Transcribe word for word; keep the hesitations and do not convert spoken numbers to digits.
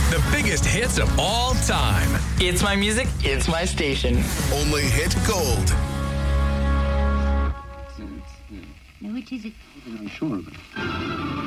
The biggest hits of all time. It's my music, it's my station. Only hit gold. Now, which is it? I'm sure of it.